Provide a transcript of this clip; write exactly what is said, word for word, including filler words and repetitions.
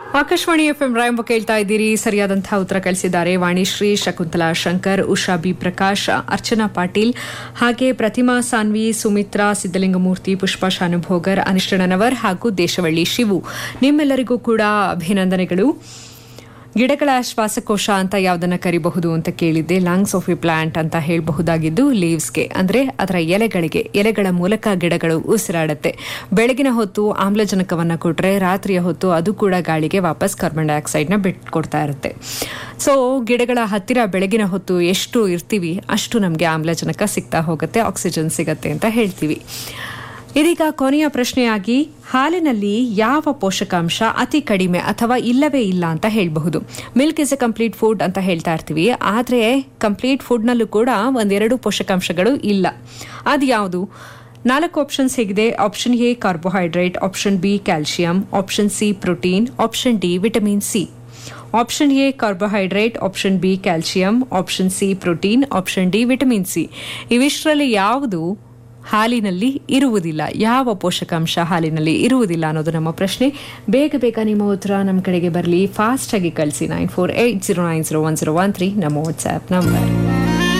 Akashvani FM ರಾಯಂಬ ಕೇಳ್ತಾ ಇದ್ದೀರಿ. ಸರಿಯಾದಂತಹ ಉತ್ತರ ಕಳಿಸಿದ್ದಾರೆ ವಾಣಿಶ್ರೀ, ಶಕುಂತಲಾ ಶಂಕರ್, ಉಷಾ ಬಿ ಪ್ರಕಾಶ್, ಅರ್ಚನಾ ಪಾಟೀಲ್, ಹಾಗೆ ಪ್ರತಿಮಾ ಸಾನ್ವಿ, ಸುಮಿತ್ರಾ, ಸಿದ್ದಲಿಂಗಮೂರ್ತಿ, ಪುಷ್ಪಾ ಶಾನುಭೋಗರ್, ಅನಿಷ್ಟಣ್ಣನವರ್ ಹಾಗೂ ದೇಶವಳ್ಳಿ ಶಿವು. ನಿಮ್ಮೆಲ್ಲರಿಗೂ ಕೂಡ ಅಭಿನಂದನೆಗಳು. ಗಿಡಗಳ ಶ್ವಾಸಕೋಶ ಅಂತ ಯಾವುದನ್ನ ಕರಿಬಹುದು ಅಂತ ಕೇಳಿದ್ದೆ. ಲಂಗ್ಸ್ ಆಫ್ ಎ ಪ್ಲಾಂಟ್ ಅಂತ ಹೇಳಬಹುದಾಗಿದ್ದು ಲೀವ್ಸ್ಗೆ, ಅಂದ್ರೆ ಅದರ ಎಲೆಗಳಿಗೆ. ಎಲೆಗಳ ಮೂಲಕ ಗಿಡಗಳು ಉಸಿರಾಡುತ್ತೆ. ಬೆಳಗಿನ ಹೊತ್ತು ಆಮ್ಲಜನಕವನ್ನ ಕೊಟ್ರೆ ರಾತ್ರಿಯ ಹೊತ್ತು ಅದು ಕೂಡ ಗಾಳಿಗೆ ವಾಪಸ್ ಕಾರ್ಬನ್ ಡೈಆಕ್ಸೈಡ್ ನ ಬಿಟ್ಕೊಡ್ತಾ ಇರುತ್ತೆ. ಸೊ ಗಿಡಗಳ ಹತ್ತಿರ ಬೆಳಗಿನ ಹೊತ್ತು ಎಷ್ಟು ಇರ್ತೀವಿ ಅಷ್ಟು ನಮಗೆ ಆಮ್ಲಜನಕ ಸಿಗ್ತಾ ಹೋಗುತ್ತೆ, ಆಕ್ಸಿಜನ್ ಸಿಗತ್ತೆ ಅಂತ ಹೇಳ್ತೀವಿ. ಇದೀಗ ಕೊನೆಯ ಪ್ರಶ್ನೆಯಾಗಿ, ಹಾಲಿನಲ್ಲಿ ಯಾವ ಪೋಷಕಾಂಶ ಅತಿ ಕಡಿಮೆ ಅಥವಾ ಇಲ್ಲವೇ ಇಲ್ಲ ಅಂತ ಹೇಳಬಹುದು? Milk is A complete food ಅಂತ ಹೇಳ್ತಾ ಇರ್ತೀವಿ, ಆದರೆ ಕಂಪ್ಲೀಟ್ ಫುಡ್ನಲ್ಲೂ ಕೂಡ ಒಂದೆರಡು ಪೋಷಕಾಂಶಗಳು ಇಲ್ಲ. ಅದು ಯಾವುದು? ನಾಲ್ಕು ಆಪ್ಷನ್ಸ್ ಹೇಗಿದೆ. Option A carbohydrate, option B calcium, option C protein, option D vitamin C. Option A carbohydrate, option B calcium, option C protein, option D vitamin C. ಇವಿಷ್ಟರಲ್ಲಿ ಯಾವುದು ಹಾಲಿನಲ್ಲಿ ಇರುವುದಿಲ್ಲ? ಯಾವ ಪೋಷಕಾಂಶ ಹಾಲಿನಲ್ಲಿ ಇರುವುದಿಲ್ಲ ಅನ್ನೋದು ನಮ್ಮ ಪ್ರಶ್ನೆ. ಬೇಗ ಬೇಗ ನಿಮ್ಮ ಉತ್ತರ ನಮ್ಮ ಕಡೆಗೆ ಬರಲಿ. ಫಾಸ್ಟ್ ಆಗಿ ಕಳಿಸಿ. Nine four eight zero nine zero one zero one three ನಮ್ಮ ವಾಟ್ಸ್ಆ್ಯಪ್ ನಂಬರ್.